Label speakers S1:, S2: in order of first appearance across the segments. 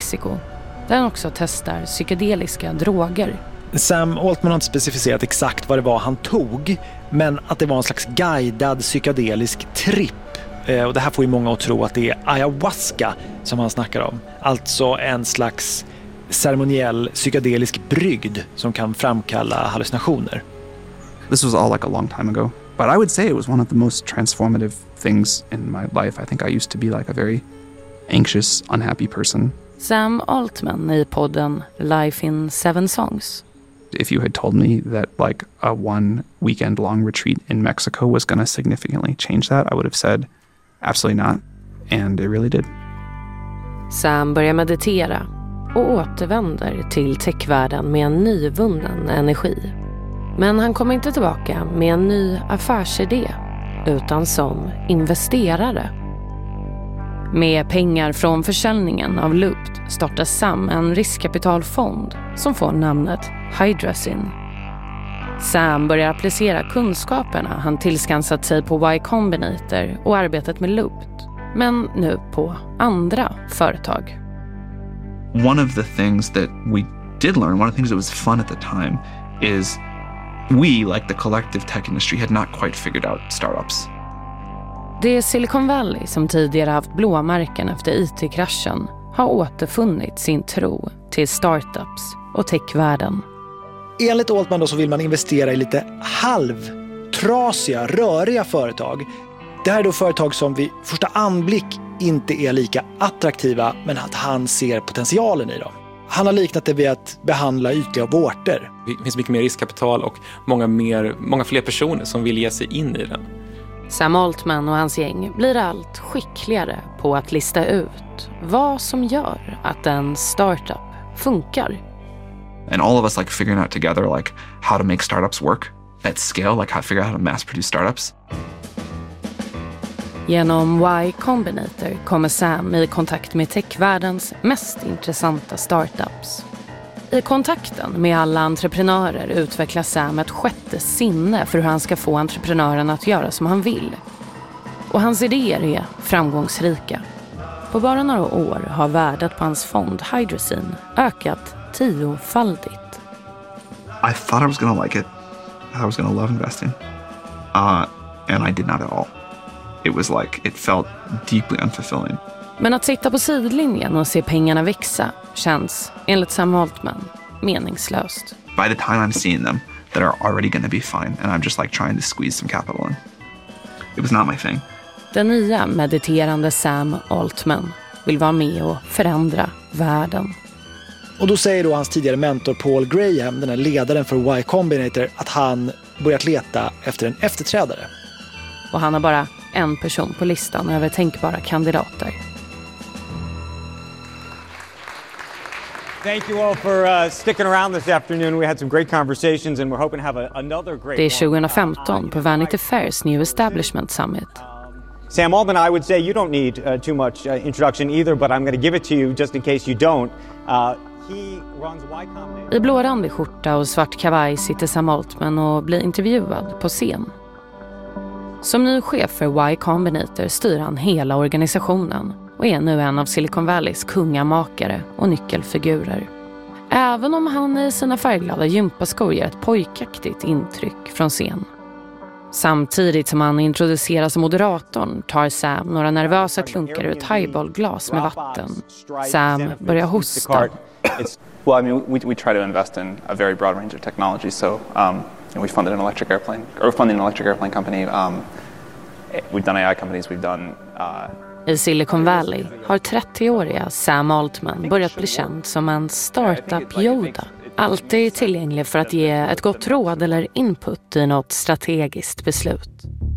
S1: Mexiko, där han också testar psykedeliska droger.
S2: Sam Altman har inte specificerat exakt vad det var han tog, men att det var en slags guidad psykedelisk tripp. Och det här får ju många att tro att det är ayahuasca som han snackar om. Alltså en slags ceremoniell psykedelisk brygd som kan framkalla hallucinationer.
S3: This was all like a long time ago, but I would say it was one of the most transformative things in my life. I think I used to be like a very anxious, unhappy person.
S1: Sam Altman i podden Life in 7 Songs.
S3: If you had told me that like a 1 weekend long retreat in Mexico was going to significantly change that, I would have said absolutely not. And it really did.
S1: Sam börjar meditera och återvänder till techvärlden med en nyvunnen energi. Men han kommer inte tillbaka med en ny affärsidé, utan som investerare. Med pengar från försäljningen av Looped startar Sam en riskkapitalfond som får namnet Hydrazine. Sam börjar applicera kunskaperna han tillskansat sig på Y Combinator och arbetet med Looped, men nu på andra företag.
S3: One of the things that we did learn, one of the things that was fun at the time, is we, like the collective tech industry, had not quite figured out startups.
S1: Det är Silicon Valley som tidigare haft blåmärken efter IT-kraschen har återfunnit sin tro till startups och techvärlden.
S2: Enligt Altman då så vill man investera i lite halvtrasiga, röriga företag. Det här är då företag som vid första anblick inte är lika attraktiva, men att han ser potentialen i dem. Han har liknat det vid att behandla ytliga vårtor.
S4: Det finns mycket mer riskkapital och många fler personer som vill ge sig in i den.
S1: Sam Altman och hans gäng blir allt skickligare på att lista ut vad som gör att en startup funkar.
S3: And all of us like figuring out together like how to make startups work at scale, like how to figure out how to mass produce startups.
S1: Genom Y Combinator kommer Sam i kontakt med techvärldens mest intressanta startups. I kontakten med alla entreprenörer utvecklar Sam ett sjätte sinne för hur han ska få entreprenören att göra som han vill. Och hans idéer är framgångsrika. På bara några år har värdet på hans fond Hydrazine ökat 10-faldigt.
S3: I thought I was going to like it. I thought I was going to love investing. And I did not at all. It was like, it felt deeply unfulfilling.
S1: Men att sitta på sidlinjen och se pengarna växa känns, enligt Sam Altman, meningslöst.
S3: By the time I'm seeing them, that are already going to be fine, and I'm just like trying to squeeze some capital in. It was not my thing.
S1: Den nya mediterande Sam Altman vill vara med och förändra världen.
S2: Och då säger då hans tidigare mentor Paul Graham, den här ledaren för Y Combinator, att han börjat leta efter en efterträdare.
S1: Och han har bara en person på listan över tänkbara kandidater.
S5: Thank you all for sticking around this afternoon. We had some great conversations and we're hoping to have another great.
S1: Det är 2015 på Vanity Fair's New Establishment Summit.
S5: Sam Altman, I would say you don't need too much introduction either, but I'm going to give it to you just in case you don't. He runs Y Combinator.
S1: I blårandig skjorta och svart kavaj sitter Sam Altman och blir intervjuad på scen. Som ny chef för Y Combinator styr han hela organisationen och är nu en av Silicon Valleys kungamakare och nyckelfigurer. Även om han i sina färgglada gympaskor ger ett pojkaktigt intryck från scen. Samtidigt som han introduceras som moderatorn tar Sam några nervösa klunkar ur ett highballglas med vatten. Sam börjar hosta.
S6: Well, I mean, we try to invest in a very broad range of technology. So, we funded an electric airplane, or funding an electric airplane company. We've done AI companies. We've done.
S1: I Silicon Valley har 30-åriga Sam Altman börjat bli känd som en startup-Yoda. Alltid tillgänglig för att ge ett gott råd eller input i något strategiskt beslut.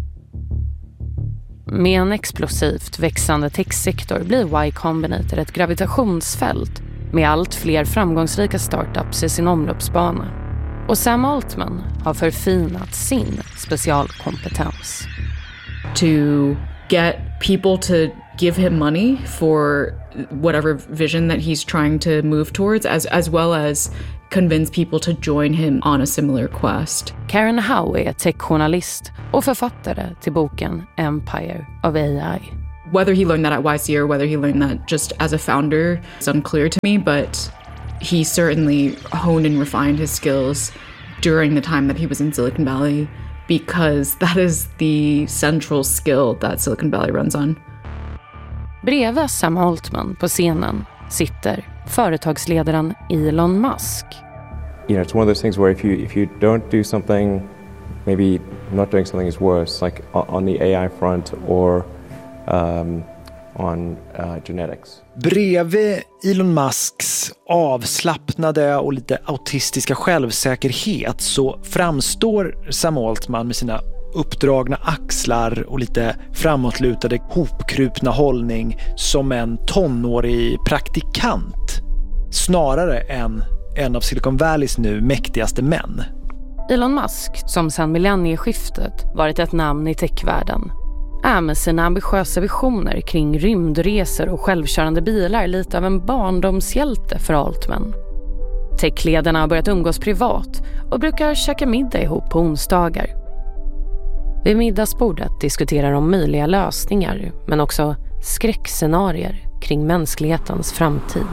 S1: Med en explosivt växande techsektor blir Y Combinator ett gravitationsfält med allt fler framgångsrika startups i sin omloppsbana. Och Sam Altman har förfinat sin specialkompetens.
S7: To get people to give him money for whatever vision that he's trying to move towards, as well as convince people to join him on a similar quest.
S1: Karen Howe är techjournalist och författare till boken Empire of AI.
S7: Whether he learned that at YC or whether he learned that just as a founder is unclear to me, but he certainly honed and refined his skills during the time that he was in Silicon Valley, because that is the central skill that Silicon Valley runs on.
S1: Bredvid Sam Altman på scenen sitter företagsledaren Elon Musk.
S8: You know, it's one of those things where if you don't do something, maybe not doing something is worse, like on the AI front or on genetics.
S2: Bredvid Elon Musks avslappnade och lite autistiska självsäkerhet så framstår Sam Altman med sina uppdragna axlar och lite framåtlutade hopkrupna hållning som en tonårig praktikant snarare än en av Silicon Valleys nu mäktigaste män.
S1: Elon Musk, som sedan millennieskiftet varit ett namn i techvärlden, är med sina ambitiösa visioner kring rymdresor och självkörande bilar lite av en barndomshjälte för Altman. Techledarna har börjat umgås privat och brukar käka middag ihop på onsdagar. Vid middagsbordet diskuterar de möjliga lösningar men också skräckscenarier kring mänsklighetens framtid.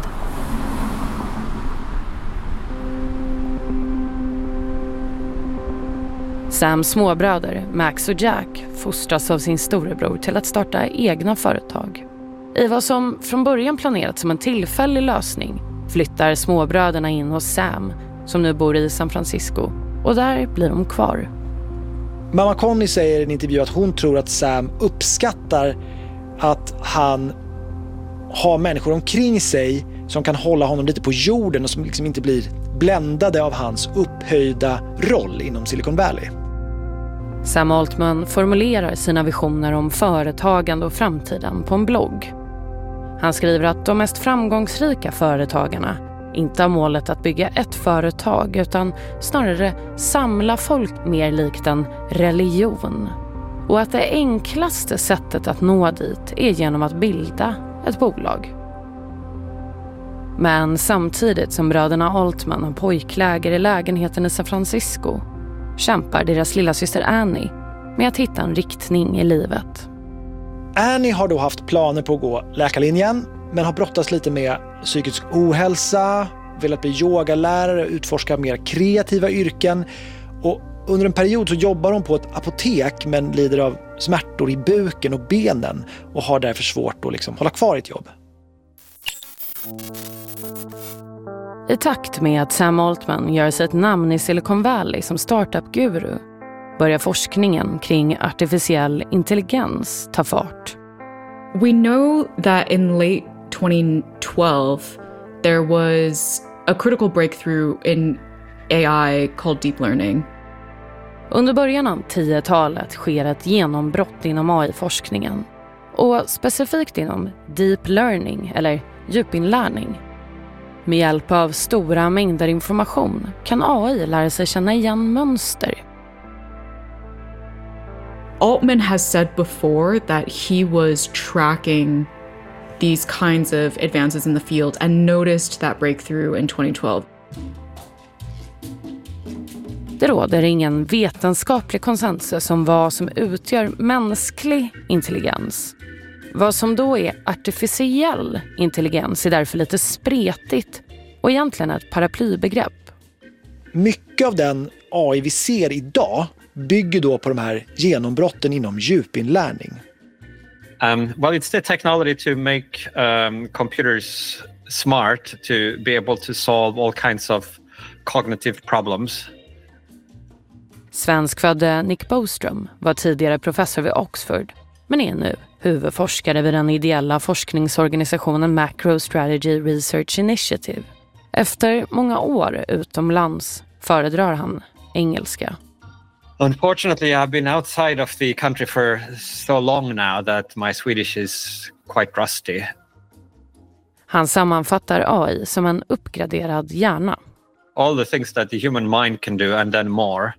S1: Sams småbröder, Max och Jack, fostras av sin storebror till att starta egna företag. I vad som från början planerats som en tillfällig lösning flyttar småbröderna in hos Sam, som nu bor i San Francisco, och där blir de kvar.
S2: Mamma Connie säger i en intervju att hon tror att Sam uppskattar att han har människor omkring sig som kan hålla honom lite på jorden och som liksom inte blir bländade av hans upphöjda roll inom Silicon Valley.
S1: Sam Altman formulerar sina visioner om företagande och framtiden på en blogg. Han skriver att de mest framgångsrika företagarna inte har målet att bygga ett företag utan snarare samla folk mer likt en religion. Och att det enklaste sättet att nå dit är genom att bilda ett bolag. Men samtidigt som bröderna Altman har pojkläger i lägenheten i San Francisco kämpar deras lilla syster Annie med att hitta en riktning i livet.
S2: Annie har då haft planer på att gå läkarlinjen men har brottats lite med psykisk ohälsa, velat bli yogalärare, utforska mer kreativa yrken, och under en period så jobbar hon på ett apotek men lider av smärtor i buken och benen och har därför svårt att liksom hålla kvar ett jobb.
S1: I takt med att Sam Altman gör sig ett namn i Silicon Valley som startup-guru börjar forskningen kring artificiell intelligens ta fart.
S7: We know that in late 2012 there was a critical breakthrough in AI called deep learning.
S1: Under början av 10-talet sker ett genombrott inom AI-forskningen och specifikt inom deep learning eller djupinlärning. Med hjälp av stora mängder information kan AI lära sig känna igen mönster.
S7: Altman has said before that he was tracking these kinds of advances in the field and noticed that breakthrough in 2012.
S1: Det råder ingen vetenskaplig konsensus om vad som utgör mänsklig intelligens. Vad som då är artificiell intelligens är därför lite spretigt och egentligen ett paraplybegrepp.
S2: Mycket av den AI vi ser idag bygger då på de här genombrotten inom djupinlärning.
S9: Well, it's the technology to make computers smart to be able to solve all kinds of cognitive problems.
S1: Svenskfödde Nick Boström var tidigare professor vid Oxford men är nu huvudforskare vid den ideella forskningsorganisationen Macro Strategy Research Initiative. Efter många år utomlands föredrar han engelska.
S9: Unfortunately, I've been outside of the country for so long now that my Swedish is quite rusty.
S1: Han sammanfattar AI som en uppgraderad hjärna.
S9: All the things that the human mind can do and then more.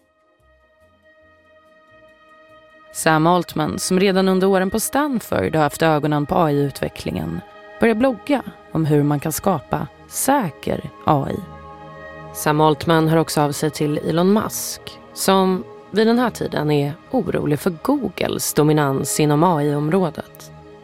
S1: Sam Altman, som redan under åren på Stanford har haft ögonen på AI-utvecklingen, börjar blogga om hur man kan skapa säker AI. Sam Altman hör också av sig till Elon Musk, som vid den här tiden är orolig för Googles dominans inom AI-området.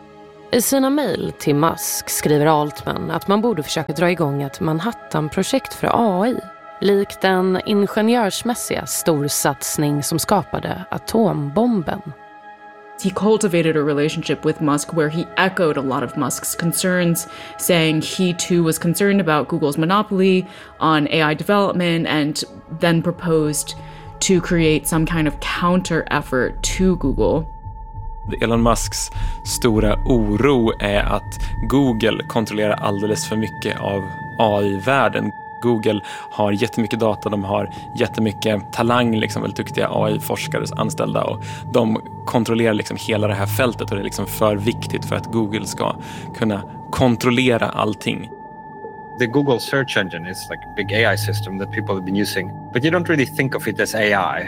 S1: I sina mejl till Musk skriver Altman att man borde försöka dra igång ett Manhattan-projekt för AI, likt den ingenjörsmässiga storsatsning som skapade atombomben.
S7: He cultivated a relationship with Musk where he echoed a lot of Musk's concerns, saying he too was concerned about Google's monopoly on AI development, and then proposed to create some kind of counter effort to Google.
S4: Elon Musks stora oro är att Google kontrollerar alldeles för mycket av AI-världen. Google har jättemycket data, de har jättemycket talang, liksom, väldigt duktiga AI-forskares anställda, och de kontrollerar liksom hela det här fältet, och det är liksom för viktigt för att Google ska kunna kontrollera allting.
S9: The Google search engine is like a big AI system that people have been using, but you don't really think of it as AI.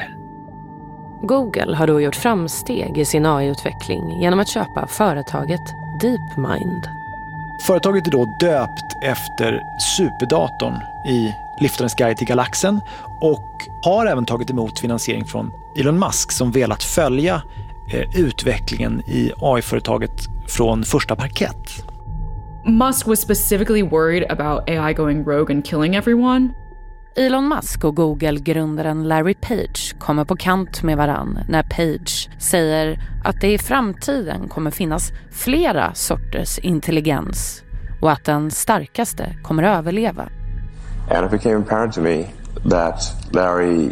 S1: Google har då gjort framsteg i sin AI-utveckling genom att köpa företaget DeepMind.
S2: Företaget är då döpt efter superdatorn i Liftarens guide till galaxen och har även tagit emot finansiering från Elon Musk som velat följa utvecklingen i AI-företaget från första parkett.
S7: Musk was specifically worried about AI going rogue and killing everyone.
S1: Elon Musk och Google-grundaren Larry Page kommer på kant med varann när Page säger att det i framtiden kommer finnas flera sorters intelligens och att den starkaste kommer att överleva.
S10: And it became apparent to me that Larry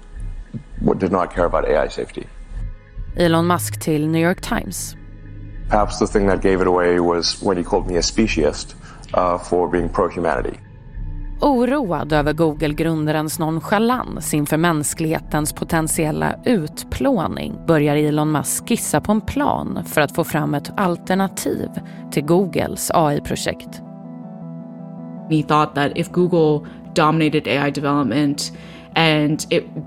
S10: did not care about AI safety.
S1: Elon Musk till New York Times.
S10: Perhaps the thing that gave it away was when he called me a speciesist for being pro-humanity.
S1: Oroad över Google-grundarens nonchalans inför mänsklighetens potentiella utplåning börjar Elon Musk skissa på en plan för att få fram ett alternativ till Googles AI-projekt.
S7: He thought that if Google dominated AI development and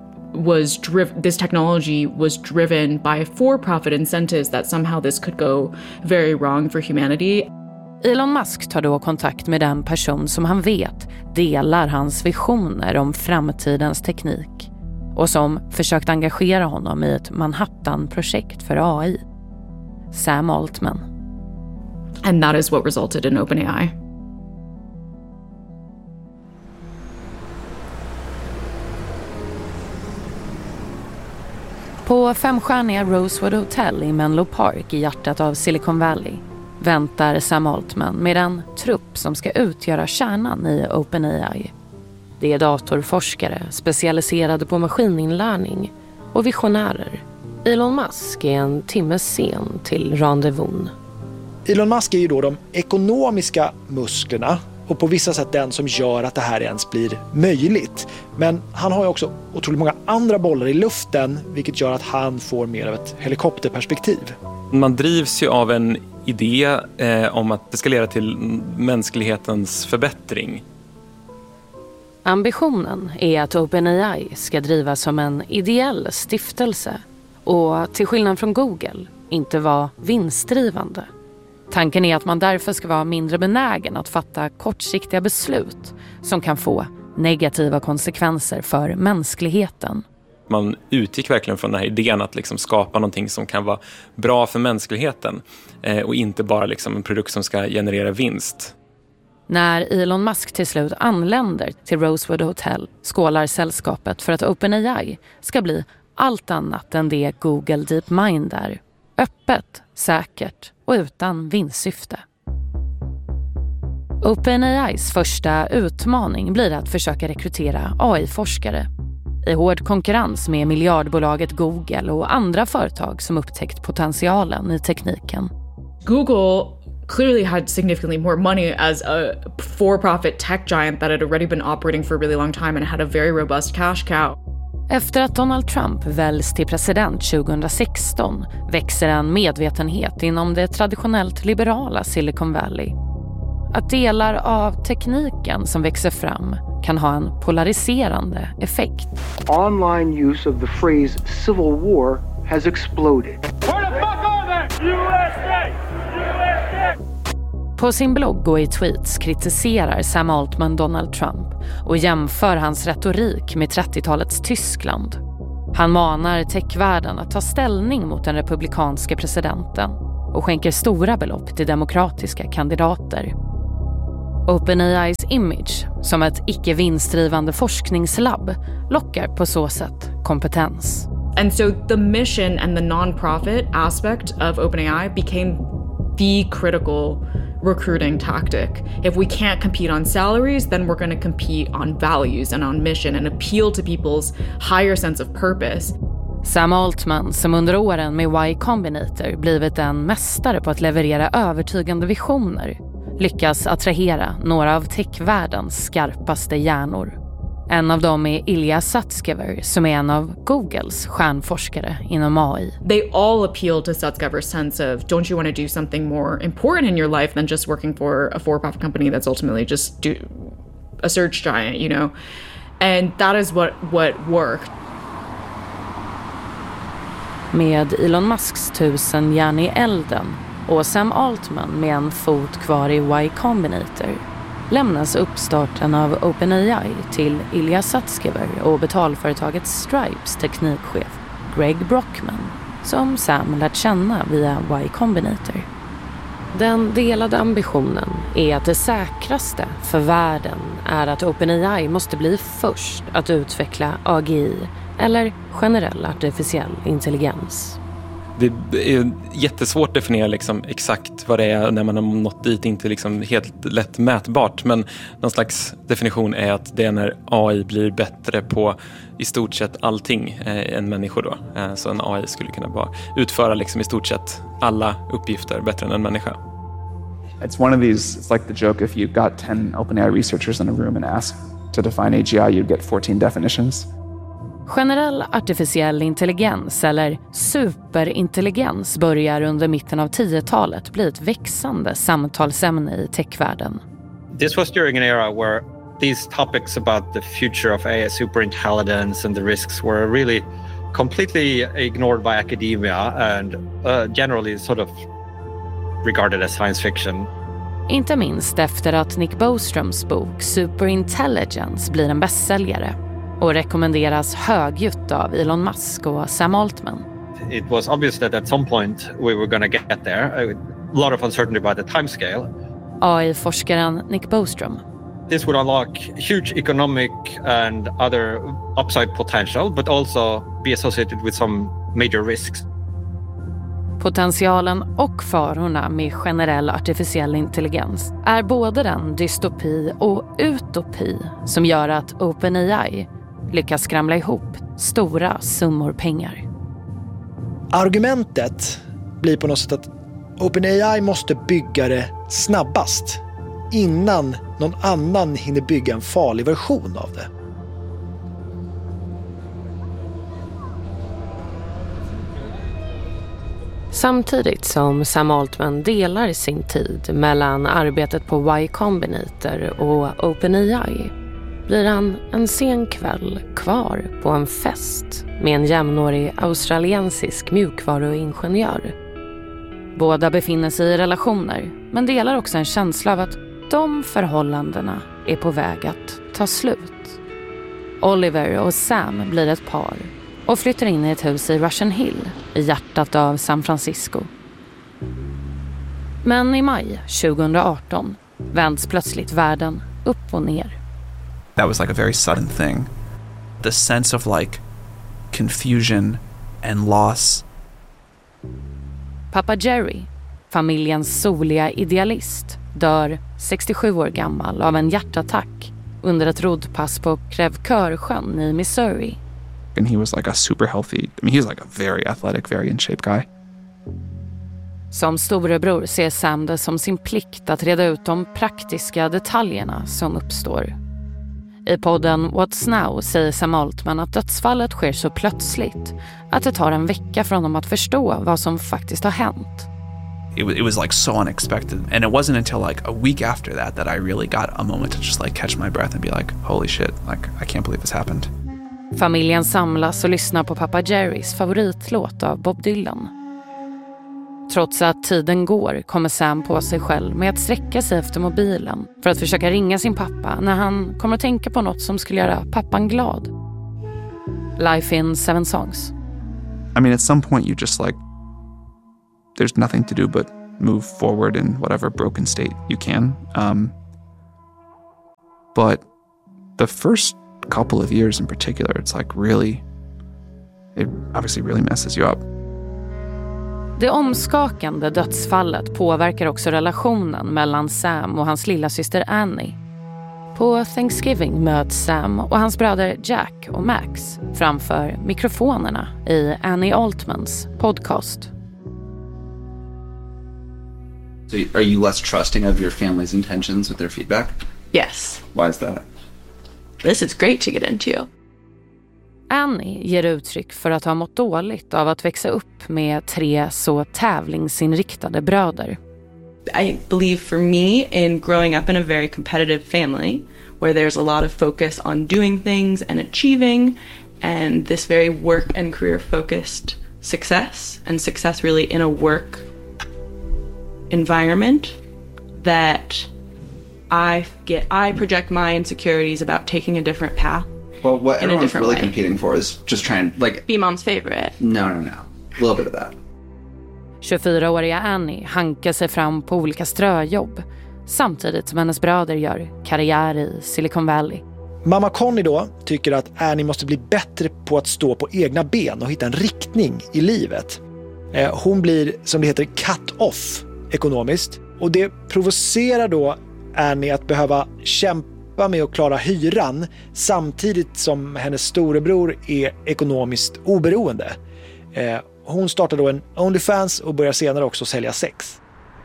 S7: this technology was driven by for-profit incentives, that somehow this could go very wrong for humanity.
S1: Elon Musk tar då kontakt med den person som han vet delar hans visioner om framtidens teknik och som försökt engagera honom i ett Manhattan-projekt för AI. Sam Altman.
S7: And that is what resulted in OpenAI.
S1: På femstjärniga Rosewood Hotel i Menlo Park i hjärtat av Silicon Valley väntar Sam Altman med en trupp som ska utgöra kärnan i OpenAI. Det är datorforskare specialiserade på maskininlärning och visionärer. Elon Musk är en timme sen till rendezvous.
S2: Elon Musk är ju då de ekonomiska musklerna och på vissa sätt den som gör att det här ens blir möjligt. Men han har ju också otroligt många andra bollar i luften, vilket gör att han får mer av ett helikopterperspektiv.
S4: Man drivs ju av en idé om att det ska leda till mänsklighetens förbättring.
S1: Ambitionen är att OpenAI ska drivas som en ideell stiftelse och till skillnad från Google inte vara vinstdrivande. Tanken är att man därför ska vara mindre benägen att fatta kortsiktiga beslut som kan få negativa konsekvenser för mänskligheten.
S4: Man utgick verkligen från den här idén att liksom skapa någonting som kan vara bra för mänskligheten och inte bara liksom en produkt som ska generera vinst.
S1: När Elon Musk till slut anländer till Rosewood Hotel skålar sällskapet för att OpenAI ska bli allt annat än det Google DeepMind är. Öppet, säkert och utan vinstsyfte. OpenAIs första utmaning blir att försöka rekrytera AI-forskare i hård konkurrens med miljardbolaget Google och andra företag som upptäckt potentialen i tekniken.
S7: Google clearly had significantly more money as a for-profit tech giant that had already been operating for a really long time and had a very robust cash cow.
S1: Efter att Donald Trump väljs till president 2016 växer en medvetenhet inom det traditionellt liberala Silicon Valley. Att delar av tekniken som växer fram kan ha en polariserande effekt.
S11: Online use of the phrase civil war has exploded. Where the fuck are they? USA! USA!
S1: På sin blogg och i tweets kritiserar Sam Altman Donald Trump och jämför hans retorik med 30-talets Tyskland. Han manar techvärlden att ta ställning mot den republikanska presidenten och skänker stora belopp till demokratiska kandidater. OpenAIs image som ett icke-vinstdrivande forskningslabb lockar på så sätt kompetens.
S7: And so the mission and the non-profit aspect of OpenAI became the critical recruiting tactic. If we can't compete on salaries, then we're going to compete on values and on mission and appeal to people's higher sense of purpose.
S1: Sam Altman, som under åren med Y Combinator blivit en mästare på att leverera övertygande visioner, lyckas attrahera några av techvärldens skarpaste hjärnor. En av dem är Ilya Sutskever, som är en av Googles stjärnforskare inom AI.
S7: They all appeal to Sutskever's sense of, don't you want to do something more important in your life than just working for a for-profit company that's ultimately just a search giant, you know? And that is what worked.
S1: Med Elon Musks 1000 järn i elden och Sam Altman med en fot kvar i Y Combinator lämnas uppstarten av OpenAI till Ilya Sutskever och betalföretaget Stripes teknikchef Greg Brockman, som Sam lärt känna via Y Combinator. Den delade ambitionen är att det säkraste för världen är att OpenAI måste bli först att utveckla AGI, eller generell artificiell intelligens.
S4: Det är jättesvårt att definiera liksom exakt vad det är när man har nått dit, inte liksom helt lätt mätbart, men någon slags definition är att det är när AI blir bättre på i stort sett allting än människor då. Så en AI skulle kunna bara utföra liksom i stort sett alla uppgifter bättre än en människa.
S6: It's one of these, it's like the joke, if you got 10 OpenAI researchers in a room and asked to define AGI, you'd get 14 definitions.
S1: Generell artificiell intelligens eller superintelligens börjar under mitten av 10-talet bli ett växande samtalsämne i techvärlden.
S9: This was during an era where these topics about the future of AI superintelligence and the risks were really completely ignored by academia and generally sort of regarded as science fiction.
S1: Inte minst efter att Nick Boströms bok Superintelligence blir en bästsäljare och rekommenderas högljutt av Elon Musk och Sam Altman.
S9: It was obvious that at some point we were going to get there. A lot of uncertainty about the timescale.
S1: AI-forskaren Nick Bostrom.
S9: This would unlock huge economic and other upside potential, but also be associated with some major risks.
S1: Potentialen och farorna med generell artificiell intelligens är både den dystopi och utopi som gör att OpenAI lyckas skramla ihop stora summor pengar.
S2: Argumentet blir på något sätt att OpenAI måste bygga det snabbast innan någon annan hinner bygga en farlig version av det.
S1: Samtidigt som Sam Altman delar sin tid mellan arbetet på Y Combinator och OpenAI blir han en sen kväll kvar på en fest med en jämnårig australiensisk mjukvaruingenjör. Båda befinner sig i relationer men delar också en känsla av att de förhållandena är på väg att ta slut. Oliver och Sam blir ett par och flyttar in i ett hus i Russian Hill i hjärtat av San Francisco. Men i maj 2018 vänds plötsligt världen upp och ner.
S3: That was like a very sudden thing. The sense of like confusion and loss.
S1: Pappa Jerry, familjens soliga idealist, dör 67 år gammal av en hjärtattack under ett roddpass på Crèvecoeur-sjön i Missouri.
S3: And he was like a super healthy, I mean, he was like a very athletic, very in shape guy.
S1: Som storebror ser Sam det som sin plikt att reda ut de praktiska detaljerna som uppstår. I podden What's Now säger Sam Altman att dödsfallet sker så plötsligt att det tar en vecka för honom att förstå vad som faktiskt har hänt.
S3: It was like so unexpected, and it wasn't until like a week after that I really got a moment to just like catch my breath and be like, holy shit, like I can't believe this happened.
S1: Familjen samlas och lyssnar på pappa Jerrys favoritlåt av Bob Dylan. Trots att tiden går kommer Sam på sig själv med att sträcka sig efter mobilen för att försöka ringa sin pappa när han kommer att tänka på något som skulle göra pappan glad. Life in 7 songs.
S3: I mean, at some point you just like, there's nothing to do but move forward in whatever broken state you can. But the first couple of years in particular, it's like it obviously really messes you up.
S1: Det omskakande dödsfallet påverkar också relationen mellan Sam och hans lilla syster Annie. På Thanksgiving möts Sam och hans bröder Jack och Max framför mikrofonerna i Annie Altmans podcast.
S12: So are you less trusting of your family's intentions with their feedback?
S13: Yes.
S12: Why is that?
S13: This is great to get into.
S1: Annie ger uttryck för att ha mått dåligt av att växa upp med 3 så tävlingsinriktade bröder.
S13: I believe for me, in growing up in a very competitive family where there's a lot of focus on doing things and achieving, and this very work and career focused success, and success really in a work environment, that I project my insecurities about taking a different path.
S12: Well, what everyone's really competing for is just trying, like...
S13: Be mom's favorite.
S12: No. A little bit of that.
S1: 24-åriga Annie hankar sig fram på olika ströjobb samtidigt som hennes bröder gör karriär i Silicon Valley.
S2: Mamma Connie då tycker att Annie måste bli bättre på att stå på egna ben och hitta en riktning i livet. Hon blir, som det heter, cut off ekonomiskt. Och det provocerar då Annie att behöva kämpa med att klara hyran samtidigt som hennes storebror är ekonomiskt oberoende. Hon startar då en OnlyFans och börjar senare också sälja sex.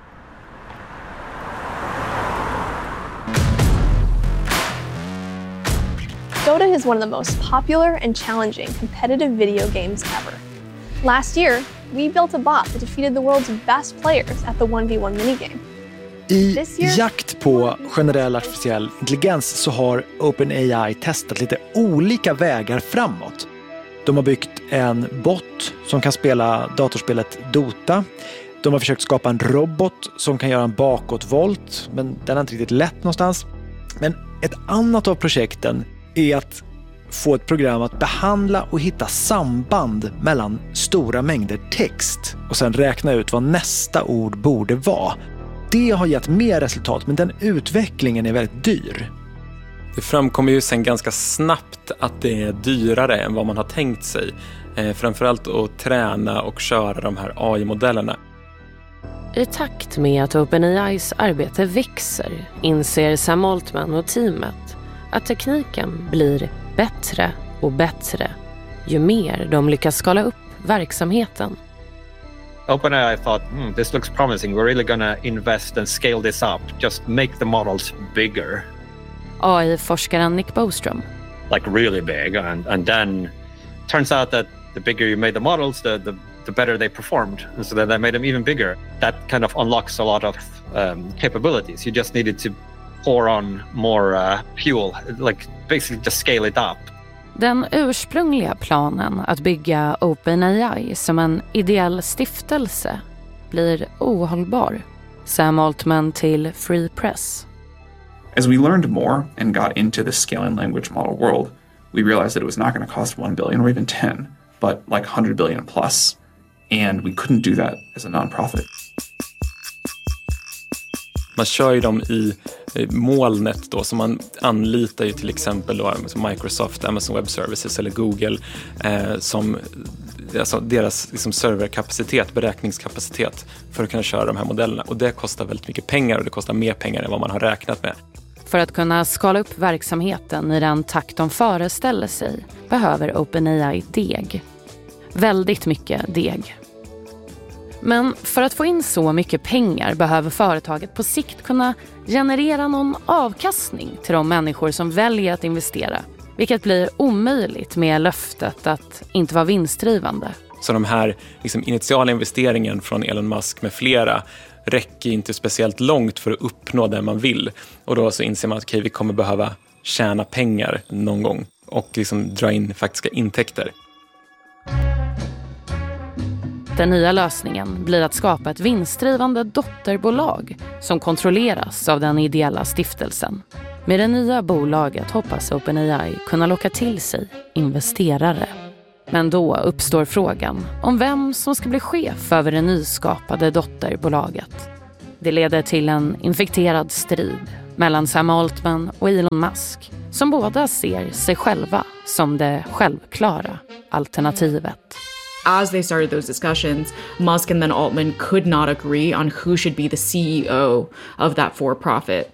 S14: Dota is one of the most popular and challenging competitive video games ever. Last year, we built a bot that defeated the world's best players at the 1v1 minigame.
S2: I jakt på generell artificiell intelligens så har OpenAI testat lite olika vägar framåt. De har byggt en bot som kan spela datorspelet Dota. De har försökt skapa en robot som kan göra en bakåtvolt, men den har inte riktigt lätt någonstans. Men ett annat av projekten är att få ett program att behandla och hitta samband mellan stora mängder text och sen räkna ut vad nästa ord borde vara. Det har gett mer resultat, men den utvecklingen är väldigt dyr.
S4: Det framkommer ju sen ganska snabbt att det är dyrare än vad man har tänkt sig. Framförallt att träna och köra de här AI-modellerna.
S1: I takt med att OpenAIs arbete växer inser Sam Altman och teamet att tekniken blir bättre och bättre ju mer de lyckas skala upp verksamheten.
S9: OpenAI thought, this looks promising. We're really gonna invest and scale this up. Just make the models bigger.
S1: AI-forskaren Nick Bostrom.
S9: Like really big. And then turns out that the bigger you made the models, the better they performed. And so then they made them even bigger. That kind of unlocks a lot of capabilities. You just needed to pour on more fuel, like basically just scale it up.
S1: Den ursprungliga planen att bygga OpenAI som en ideell stiftelse blir ohållbar. Sam Altman till Free Press.
S3: As we learned more and got into the scaling language model world, we realized that it was not going to cost 1 billion or even 10, but like 100 billion plus. And we couldn't do that as a non-profit.
S4: Man kör ju dem i molnet då, så man anlitar ju till exempel då, Microsoft, Amazon Web Services eller Google som alltså deras liksom serverkapacitet, beräkningskapacitet för att kunna köra de här modellerna. Och det kostar väldigt mycket pengar och det kostar mer pengar än vad man har räknat med.
S1: För att kunna skala upp verksamheten i den takt de föreställer sig behöver OpenAI deg. Väldigt mycket deg. Men för att få in så mycket pengar behöver företaget på sikt kunna generera någon avkastning till de människor som väljer att investera. Vilket blir omöjligt med löftet att inte vara vinstdrivande.
S4: Så de här liksom, initiala investeringen från Elon Musk med flera räcker inte speciellt långt för att uppnå det man vill. Och då så inser man att vi kommer behöva tjäna pengar någon gång och liksom dra in faktiska intäkter.
S1: Den nya lösningen blir att skapa ett vinstdrivande dotterbolag som kontrolleras av den ideella stiftelsen. Med det nya bolaget hoppas OpenAI kunna locka till sig investerare. Men då uppstår frågan om vem som ska bli chef över det nyskapade dotterbolaget. Det leder till en infekterad strid mellan Sam Altman och Elon Musk, som båda ser sig själva som det självklara alternativet.
S7: As they started those discussions, Musk and then Altman could not agree on who should be the CEO of that for-profit.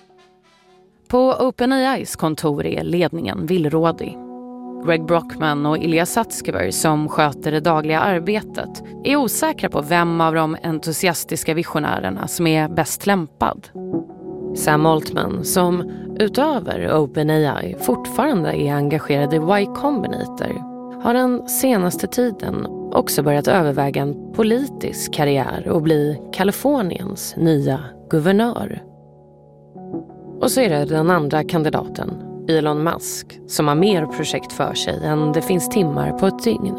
S1: På OpenAIs kontor är ledningen villrådig. Greg Brockman och Ilya Sutskever, som sköter det dagliga arbetet, är osäkra på vem av de entusiastiska visionärerna som är bäst lämpad. Sam Altman, som utöver OpenAI fortfarande är engagerad i Y Combinator, har den senaste tiden också börjat överväga en politisk karriär och bli Kaliforniens nya guvernör. Och så är det den andra kandidaten, Elon Musk, som har mer projekt för sig än det finns timmar på ett dygn.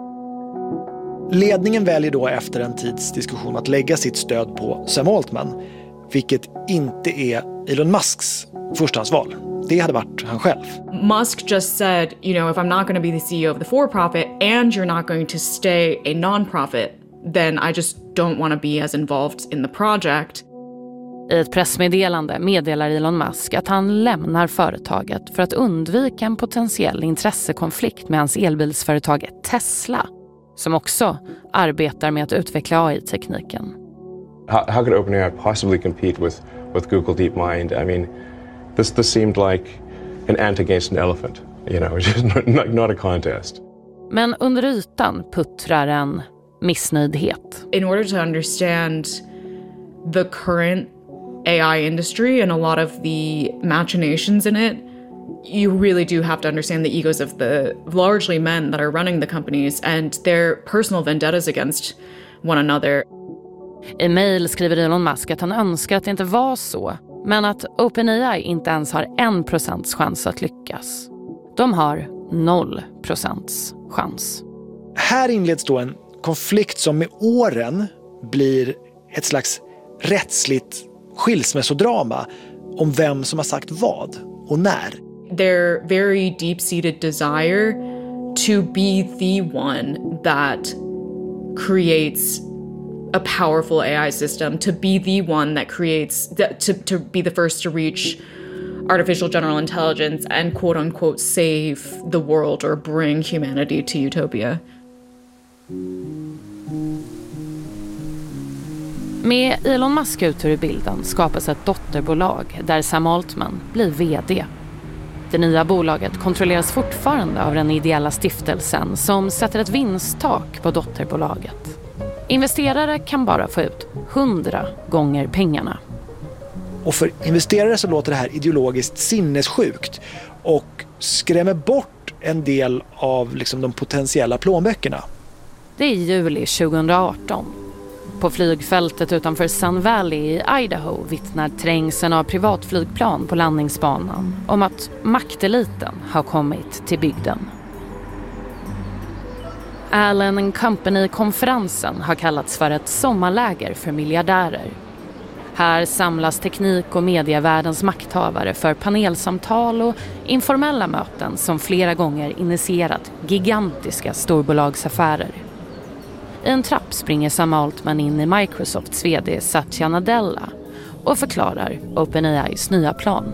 S2: Ledningen väljer då efter en tids diskussion att lägga sitt stöd på Sam Altman, vilket inte är Elon Musks förstahandsval. Det hade varit han själv.
S7: Musk just said, you know, if I'm not going to be the CEO of the for-profit and you're not going to stay a non-profit, then I just don't want to be as involved in the project.
S1: I ett pressmeddelande meddelar Elon Musk att han lämnar företaget för att undvika en potentiell intressekonflikt med hans elbilsföretag Tesla, som också arbetar med att utveckla AI-tekniken.
S8: How could OpenAI possibly compete with Google DeepMind? I mean, this seemed like an ant against an elephant, you know, just not a contest.
S1: Men under ytan puttrar en missnöjdhet.
S7: In order to understand the current AI industry and a lot of the machinations in it, you really do have to understand the egos of the largely men that are running the companies and their personal vendettas against one another.
S1: I mejl skriver Elon Musk att han önskar att det inte var så, men att OpenAI inte ens har 1% chans att lyckas. De har 0% chans.
S2: Här inleds då en konflikt som med åren blir ett slags rättsligt skilsmässodrama om vem som har sagt vad och när.
S7: Their very deep-seated desire to be the one that creates a powerful AI system, to be the one that creates, to be the first to reach artificial general intelligence and quote-unquote save the world or bring humanity to utopia.
S1: Med Elon Musk ut ur bilden skapas ett dotterbolag där Sam Altman blir vd. Det nya bolaget kontrolleras fortfarande av den ideella stiftelsen som sätter ett vinsttak på dotterbolaget. Investerare kan bara få ut 100 gånger pengarna.
S2: Och för investerare så låter det här ideologiskt sinnessjukt och skrämmer bort en del av de potentiella plånböckerna.
S1: Det är juli 2018. På flygfältet utanför Sun Valley i Idaho vittnar trängseln av privatflygplan på landningsbanan om att makteliten har kommit till bygden. Allen & Company-konferensen har kallats för ett sommarläger för miljardärer. Här samlas teknik- och medievärldens makthavare för panelsamtal och informella möten som flera gånger initierat gigantiska storbolagsaffärer. I en trapp springer Sam Altman in i Microsofts vd Satya Nadella och förklarar OpenAIs nya plan.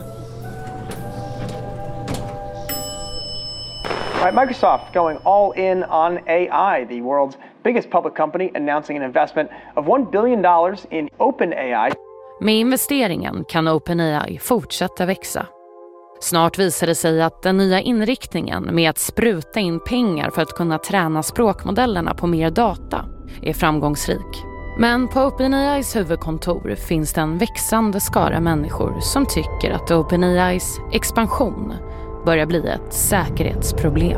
S11: Right, Microsoft going all in on AI, the world's biggest public company announcing an investment of $1 billion in OpenAI.
S1: Med investeringen kan OpenAI fortsätta växa. Snart visar det sig att den nya inriktningen med att spruta in pengar för att kunna träna språkmodellerna på mer data är framgångsrik. Men på OpenAIs huvudkontor finns det en växande skara människor som tycker att OpenAIs expansion börjar bli ett säkerhetsproblem.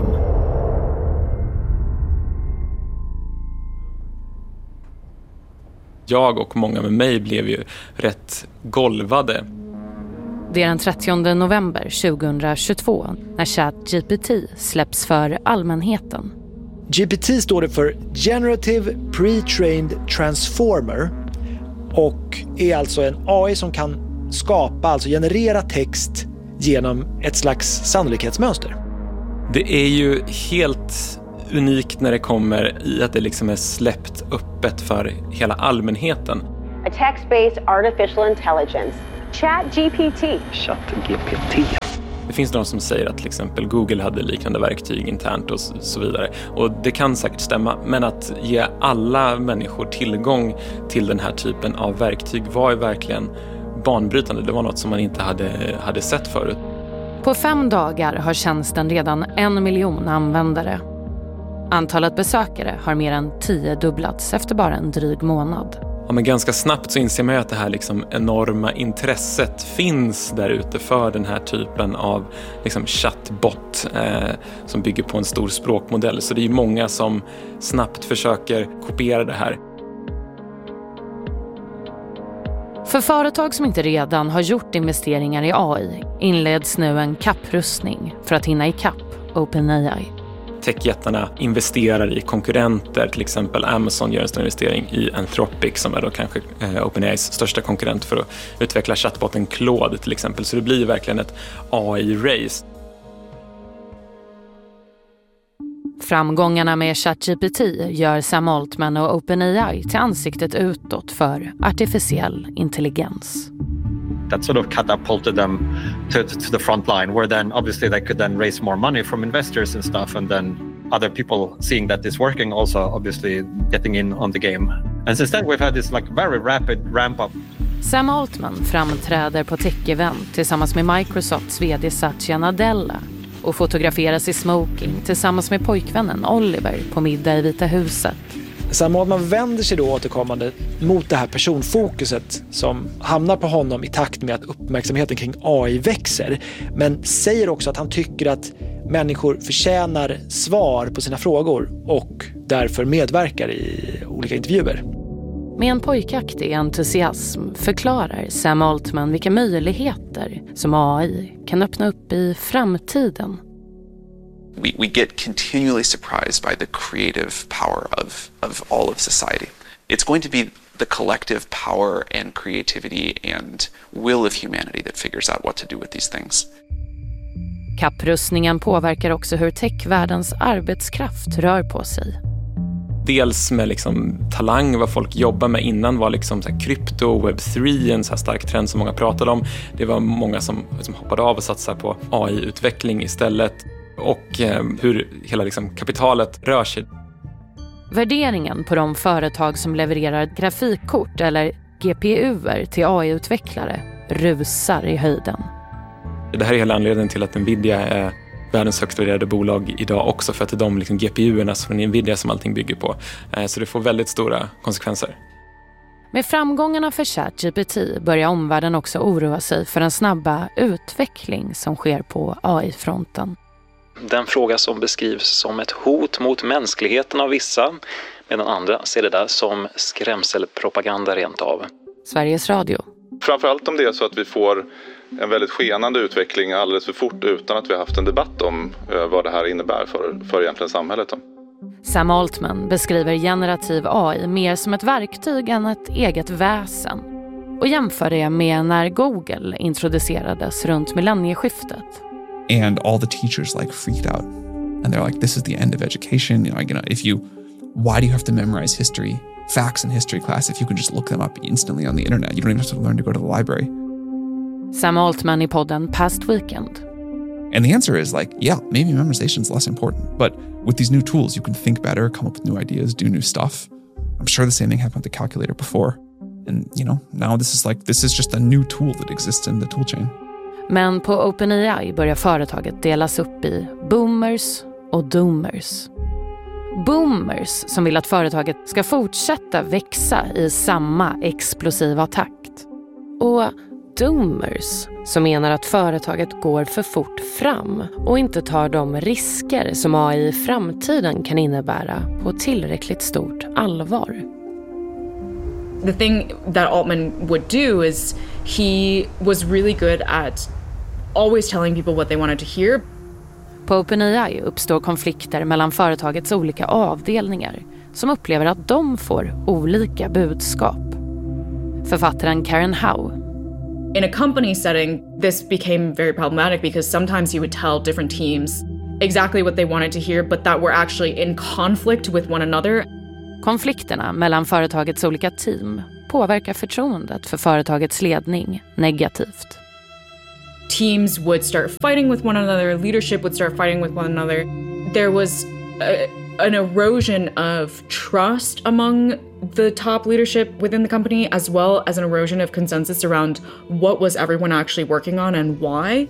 S4: Jag och många med mig blev ju rätt golvade.
S1: Det är den 30 november 2022 när ChatGPT släpps för allmänheten.
S2: GPT står det för Generative Pre-trained Transformer och är alltså en AI som kan skapa, alltså generera text genom ett slags sannolikhetsmönster.
S4: Det är ju helt unikt när det kommer i att det liksom är släppt öppet för hela allmänheten.
S15: A text-based artificial intelligence, ChatGPT.
S2: ChatGPT.
S4: Det finns de som säger att till exempel Google hade liknande verktyg internt och så vidare. Och det kan säkert stämma, men att ge alla människor tillgång till den här typen av verktyg var ju verkligen banbrytande. Det var något som man inte hade sett förut.
S1: På 5 dagar har tjänsten redan 1 miljon användare. Antalet besökare har mer än 10-dubblats efter bara en dryg månad.
S4: Ja, men ganska snabbt så inser man ju att det här liksom enorma intresset finns där ute för den här typen av liksom chatbot som bygger på en stor språkmodell. Så det är många som snabbt försöker kopiera det här.
S1: För företag som inte redan har gjort investeringar i AI inleds nu en kapprustning för att hinna ikapp OpenAI.
S4: Techjättarna investerar i konkurrenter, till exempel Amazon gör en stor investering i Anthropic som är då kanske OpenAIs största konkurrent för att utveckla chatboten Claude till exempel. Så det blir verkligen ett AI-race.
S1: Framgångarna med ChatGPT gör Sam Altman och OpenAI till ansiktet utåt för artificiell intelligens.
S9: That sort of catapulted them to the front line, where then obviously they could then raise more money from investors and stuff, and then other people seeing that it's working also obviously getting in on the game. And since then we've had this like very rapid ramp up.
S1: Sam Altman framträder på tech-event tillsammans med Microsofts vd Satya Nadella och fotograferas i smoking tillsammans med pojkvännen Oliver på middag i Vita huset.
S2: Sam Altman vänder sig då återkommande mot det här personfokuset som hamnar på honom i takt med att uppmärksamheten kring AI växer, men säger också att han tycker att människor förtjänar svar på sina frågor och därför medverkar i olika intervjuer.
S1: Med en pojkaktig entusiasm förklarar Sam Altman vilka möjligheter som AI kan öppna upp i framtiden.
S16: We get continually surprised by the creative power of all of society. It's going to be the collective power and creativity and will of humanity that figures out what to do with these things.
S1: Kapprustningen påverkar också hur techvärldens arbetskraft rör på sig.
S4: Dels med liksom talang, vad folk jobbar med. Innan var liksom så här krypto, web3, en så här stark trend som många pratade om. Det var många som hoppade av och satsade på AI-utveckling istället. Och hur hela liksom kapitalet rör sig.
S1: Värderingen på de företag som levererar grafikkort eller GPUer till AI-utvecklare rusar i höjden.
S4: Det här är hela anledningen till att Nvidia är världens högst värderade bolag idag också, för att det är de liksom GPUerna från Nvidia som allting bygger på. Så det får väldigt stora konsekvenser.
S1: Med framgångarna för ChatGPT börjar omvärlden också oroa sig för den snabba utveckling som sker på AI-fronten.
S17: Den fråga som beskrivs som ett hot mot mänskligheten av vissa, medan andra ser det där som skrämselpropaganda rent av.
S1: Sveriges Radio.
S18: Framförallt om det är så att vi får en väldigt skenande utveckling alldeles för fort utan att vi har haft en debatt om vad det här innebär för egentligen samhället.
S1: Sam Altman beskriver generativ AI mer som ett verktyg än ett eget väsen och jämför det med när Google introducerades runt millennieskiftet.
S3: And all the teachers like freaked out. And they're like, this is the end of education. You know, why do you have to memorize history, facts in history class if you can just look them up instantly on the internet? You don't even have to learn to go to the library.
S1: Sam Altman i podden Past Weekend.
S3: And the answer is like, yeah, maybe memorization is less important. But with these new tools, you can think better, come up with new ideas, do new stuff. I'm sure the same thing happened with the calculator before. And, you know, now this is just a new tool that exists in the tool chain.
S1: Men på OpenAI börjar företaget delas upp i boomers och doomers. Boomers som vill att företaget ska fortsätta växa i samma explosiva takt. Och doomers som menar att företaget går för fort fram och inte tar de risker som AI i framtiden kan innebära på tillräckligt stort allvar.
S7: The thing that Altman would do is he was really good at always telling people what they wanted to hear.
S1: På OpenAI uppstår konflikter mellan företagets olika avdelningar som upplever att de får olika budskap. Författaren Karen Howe.
S7: In a company setting, this became very problematic because sometimes you would tell different teams, exactly what they wanted to hear, but that were actually in conflict with one another.
S1: Konflikterna mellan företagets olika team påverkar förtroendet för företagets ledning negativt.
S7: Teams would start fighting with one another, leadership would start fighting with one another. There was an erosion of trust among the top leadership within the company, as well as an erosion of consensus around what was everyone actually working on and why.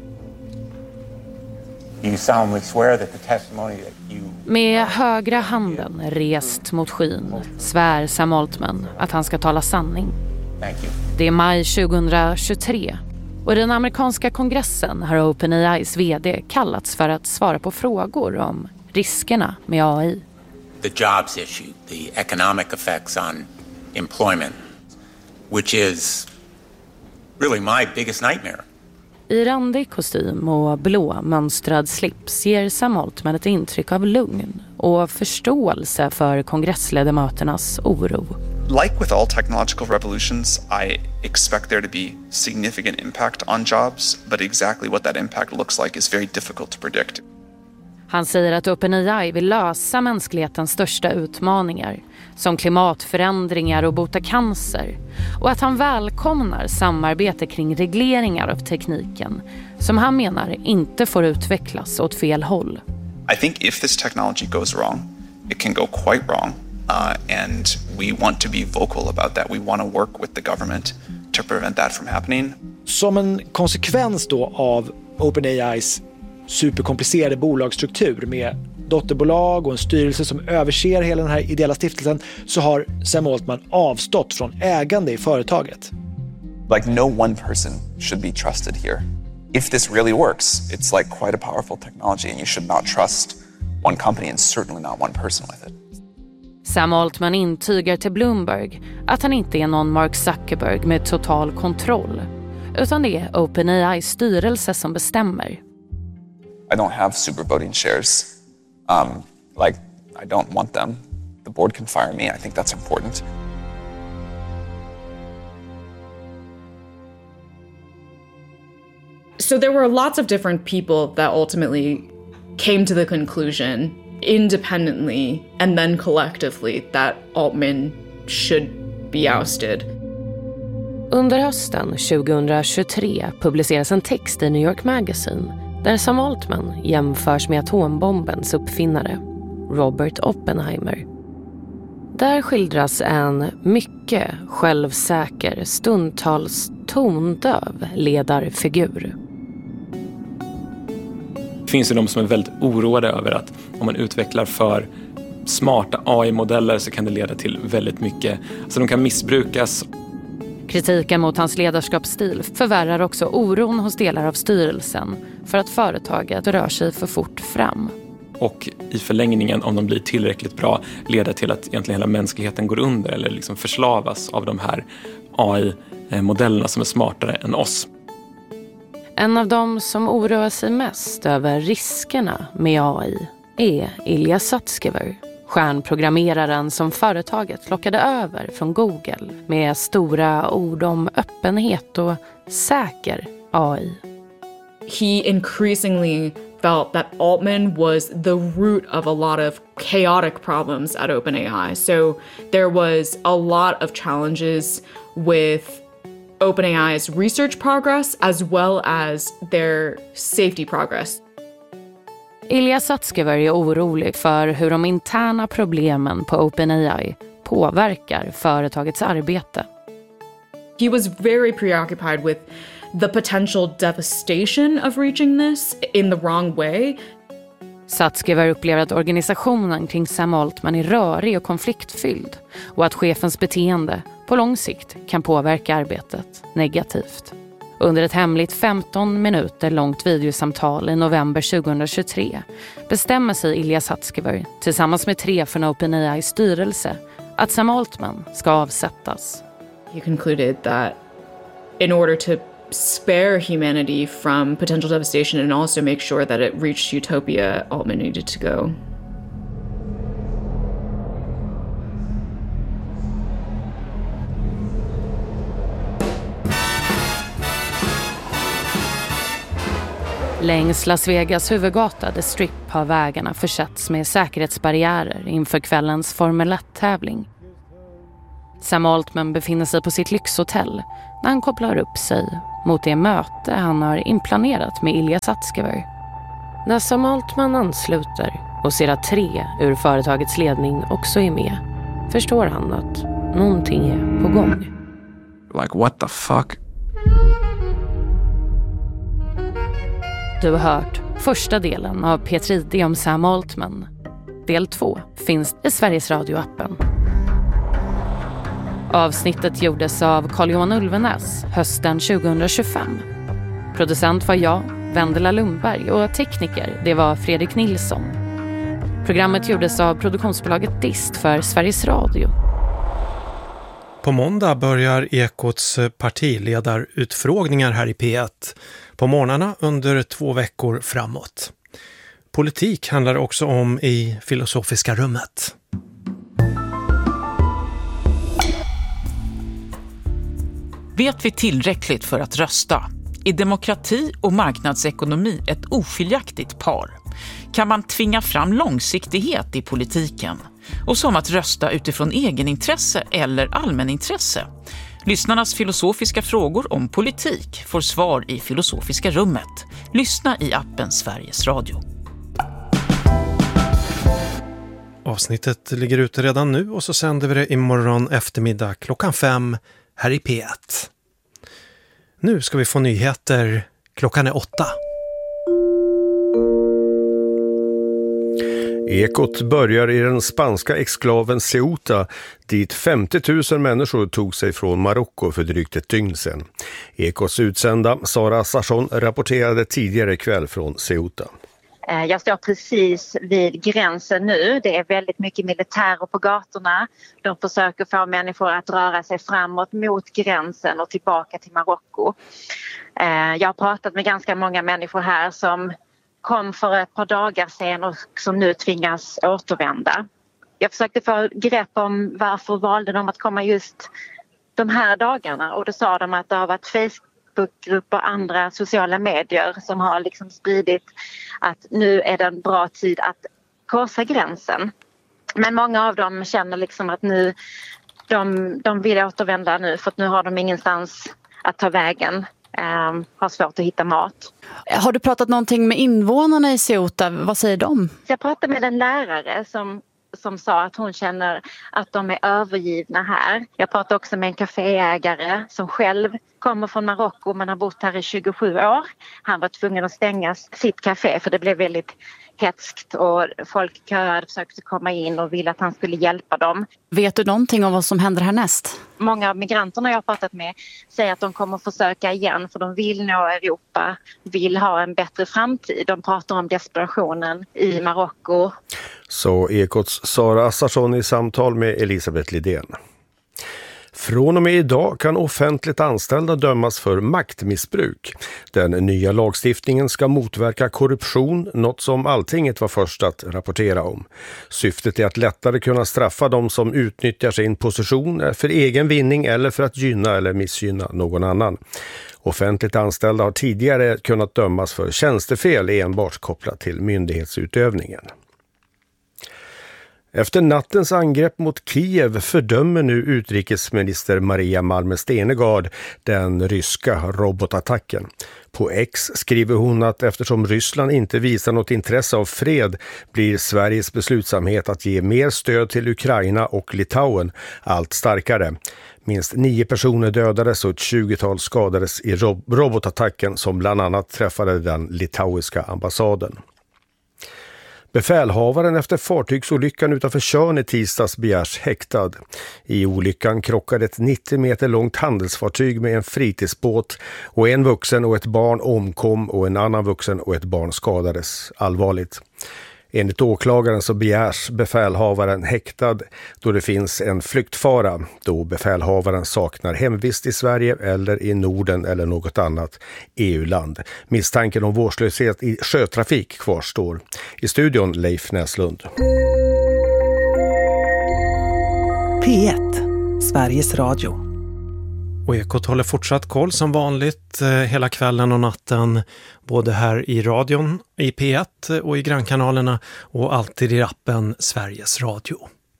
S19: You solemnly swear that the testimony that you...
S1: Med högra handen rest mot skyn svär Sam Altman att han ska tala sanning.
S19: Thank you.
S1: Det är maj 2023 och i den amerikanska kongressen har OpenAIs vd kallats för att svara på frågor om riskerna med AI.
S19: The jobs issue, the economic effects on employment, which is really my biggest nightmare.
S1: I randig kostym och blå mönstrad slips ger Sam Altman ett intryck av lugn och förståelse för kongressledamöternas oro.
S16: Like with all technological revolutions, I expect there to be significant impact on jobs, but exactly what that impact looks like is very difficult to predict.
S1: Han säger att OpenAI vill lösa mänsklighetens största utmaningar, som klimatförändringar och bota cancer, och att han välkomnar samarbete kring regleringar av tekniken, som han menar inte får utvecklas åt fel håll.
S16: I think if this technology goes wrong, it can go quite wrong, and we want to be vocal about that. We want to work with the government to prevent that from happening.
S2: Som en konsekvens då av OpenAIs superkomplicerade bolagsstruktur med dotterbolag och en styrelse som överser hela den här ideella stiftelsen, så har Sam Altman avstått från ägande i företaget.
S16: Like no one person should be trusted here. If this really works, it's like quite a powerful technology and you should not trust one company and certainly not one person with it.
S1: Sam Altman intygar till Bloomberg att han inte är någon Mark Zuckerberg med total kontroll, utan det är OpenAIs styrelse som bestämmer.
S16: I don't have super voting shares. I don't want them. The board can fire me. I think that's important.
S7: So there were lots of different people that ultimately came to the conclusion, independently and then collectively, that Altman should be ousted.
S1: Under hösten 2023 publiceras en text i New York Magazine där Sam Altman jämförs med atombombens uppfinnare, Robert Oppenheimer. Där skildras en mycket självsäker, stundtals tondöv ledarfigur.
S4: Det finns ju de som är väldigt oroade över att om man utvecklar för smarta AI-modeller så kan det leda till väldigt mycket. Alltså de kan missbrukas.
S1: Kritiken mot hans ledarskapsstil förvärrar också oron hos delar av styrelsen för att företaget rör sig för fort fram.
S4: Och i förlängningen, om de blir tillräckligt bra, leder till att egentligen hela mänskligheten går under eller liksom förslavas av de här AI-modellerna som är smartare än oss.
S1: En av dem som oroar sig mest över riskerna med AI är Ilya Sutskever, stjärnprogrammeraren som företaget lockade över från Google med stora ord om öppenhet och säker AI.
S7: He increasingly felt that Altman was the root of a lot of chaotic problems at OpenAI. So there was a lot of challenges with OpenAI's research progress as well as their safety progress.
S1: Ilya Sutskever är orolig för hur de interna problemen på OpenAI påverkar företagets arbete.
S7: He was very preoccupied with the potential devastation of reaching this in the wrong way.
S1: Sutskever upplever att organisationen kring Sam Altman är rörig och konfliktfylld och att chefens beteende på lång sikt kan påverka arbetet negativt. Under ett hemligt 15 minuter långt videosamtal i november 2023 bestämmer sig Ilya Sutskever tillsammans med 3 från OpenAIs styrelse att Sam Altman ska avsättas.
S7: He concluded that in order to spare humanity from potential devastation and also make sure that it reached utopia, Altman needed to go.
S1: Längs Las Vegas huvudgata The Strip har vägarna försetts med säkerhetsbarriärer inför kvällens Formel 1-tävling. Sam Altman befinner sig på sitt lyxhotell när han kopplar upp sig mot det möte han har inplanerat med Ilya Sutskever. När Sam Altman ansluter och ser att 3 ur företagets ledning också är med, förstår han att någonting är på gång.
S20: Like what the fuck?
S1: Du har hört första delen av P3 om Sam Altman. Del 2 finns i Sveriges Radio-appen. Avsnittet gjordes av Carl-Johan Ulvenäs hösten 2025. Producent var jag, Vendela Lundberg, och tekniker, det var Fredrik Nilsson. Programmet gjordes av produktionsbolaget Dist för Sveriges Radio.
S21: På måndag börjar Ekots partiledarutfrågningar här i P1 på morgnarna under 2 veckor framåt. Politik handlar också om i Filosofiska rummet.
S22: Vet vi tillräckligt för att rösta? Är demokrati och marknadsekonomi ett oskiljaktigt par? Kan man tvinga fram långsiktighet i politiken? Och som att rösta utifrån egenintresse eller allmänintresse? Lyssnarnas filosofiska frågor om politik får svar i Filosofiska rummet. Lyssna i appen Sveriges Radio.
S21: Avsnittet ligger ute redan nu och så sänder vi det imorgon eftermiddag 5:00 här i P1. Nu ska vi få nyheter. Klockan är 8.
S23: Ekot börjar i den spanska exklaven Ceuta, dit 50 000 människor tog sig från Marocko för drygt ett dygn sedan. Ekots utsända Sara Sarsson rapporterade tidigare kväll från Ceuta.
S24: Jag står precis vid gränsen nu. Det är väldigt mycket militärer på gatorna. De försöker få människor att röra sig framåt mot gränsen och tillbaka till Marocko. Jag har pratat med ganska många människor här som kom för ett par dagar sedan och som nu tvingas återvända. Jag försökte få grepp om varför valde de att komma just de här dagarna, och då sa de att det har varit Facebookgrupper och andra sociala medier som har liksom spridit att nu är det en bra tid att korsa gränsen. Men många av dem känner liksom att nu de vill återvända nu, för att nu har de ingenstans att ta vägen. Har svårt att hitta mat.
S25: Har du pratat någonting med invånarna i Ceuta? Vad säger de?
S24: Jag pratade med en lärare som sa att hon känner att de är övergivna här. Jag pratade också med en kaféägare som själv kommer från Marocko men har bott här i 27 år. Han var tvungen att stänga sitt café för det blev väldigt hetskt och folk köade, försökte komma in och ville att han skulle hjälpa dem.
S25: Vet du någonting om vad som händer härnäst?
S24: Många av migranterna jag har pratat med säger att de kommer försöka igen, för de vill nå Europa, vill ha en bättre framtid. De pratar om desperationen i Marocko.
S23: Så Ekots Sara Sarsson i samtal med Elisabeth Lidén. Från och med idag kan offentligt anställda dömas för maktmissbruk. Den nya lagstiftningen ska motverka korruption, något som Alltinget var först att rapportera om. Syftet är att lättare kunna straffa de som utnyttjar sin position för egen vinning eller för att gynna eller missgynna någon annan. Offentligt anställda har tidigare kunnat dömas för tjänstefel enbart kopplat till myndighetsutövningen. Efter nattens angrepp mot Kiev fördömer nu utrikesminister Maria Malmer Stenergard den ryska robotattacken. På X skriver hon att eftersom Ryssland inte visar något intresse av fred blir Sveriges beslutsamhet att ge mer stöd till Ukraina och Litauen allt starkare. Minst 9 personer dödades och ett 20-tal skadades i robotattacken som bland annat träffade den litauiska ambassaden. Befälhavaren efter fartygsolyckan utanför Tjörn i tisdags begärs häktad. I olyckan krockade ett 90 meter långt handelsfartyg med en fritidsbåt och en vuxen och ett barn omkom och en annan vuxen och ett barn skadades allvarligt. Enligt åklagaren så begärs befälhavaren häktad då det finns en flyktfara, då befälhavaren saknar hemvist i Sverige eller i Norden eller något annat EU-land. Misstanken om vårdslöshet i sjötrafik kvarstår. I studion Leif Näslund.
S26: P1, Sveriges Radio.
S21: Och Ekot håller fortsatt koll som vanligt hela kvällen och natten, både här i radion, i P1 och i grannkanalerna och alltid i appen Sveriges Radio.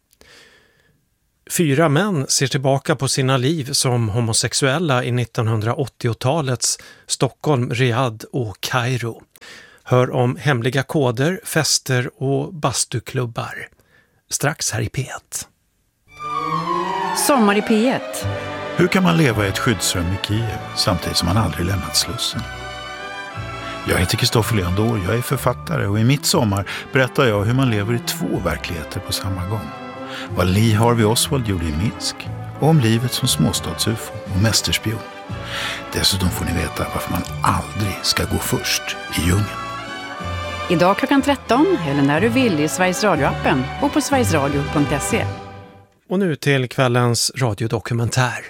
S21: 4 män ser tillbaka på sina liv som homosexuella i 1980-talets Stockholm, Riyadh och Kairo. Hör om hemliga koder, fester och bastuklubbar. Strax här i P1.
S5: Sommar i P1.
S6: Hur kan man leva i ett skyddsrum i Kiev samtidigt som man aldrig lämnat Slussen? Jag heter Kristoffer Leandor, jag är författare och i mitt sommar berättar jag hur man lever i 2 verkligheter på samma gång. Vad Lee Harvey Oswald gjorde i Minsk och om livet som småstadsufo och mästerspion. Dessutom får ni veta varför man aldrig ska gå först i djungeln.
S5: Idag klockan 13 eller när du vill i Sveriges Radio-appen och på sverigesradio.se.
S21: Och nu till kvällens radiodokumentär.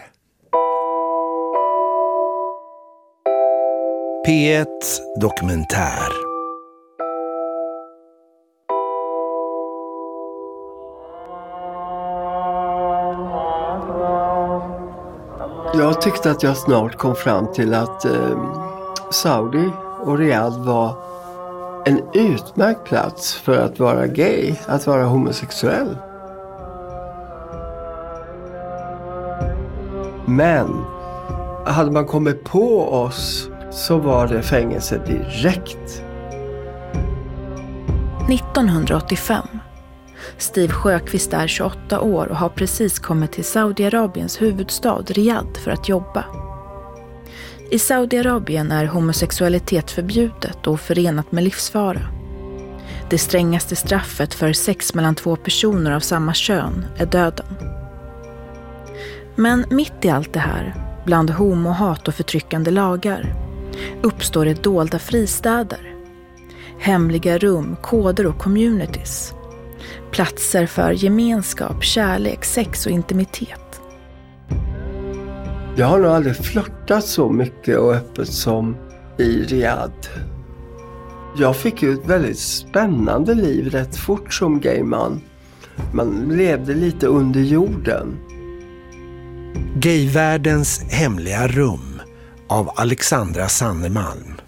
S10: P1 Dokumentär.
S12: Jag tyckte att jag snart kom fram till att Saudi och Riyadh var en utmärkt plats för att vara gay, att vara homosexuell. Men hade man kommit på oss så var det fängelse direkt.
S13: 1985. Steve Sjöqvist är 28 år och har precis kommit till Saudiarabiens huvudstad Riyadh för att jobba. I Saudiarabien är homosexualitet förbjudet och förenat med livsfara. Det strängaste straffet för sex mellan 2 personer av samma kön är döden. Men mitt i allt det här, bland homohat och förtryckande lagar, uppstår det dolda fristäder. Hemliga rum, koder och communities. Platser för gemenskap, kärlek, sex och intimitet.
S12: Jag har nog aldrig flörtat så mycket och öppet som i Riyadh. Jag fick ju ett väldigt spännande liv rätt fort som gayman. Man levde lite under jorden.
S10: Gayvärldens hemliga rum av Alexandra Sannemalm.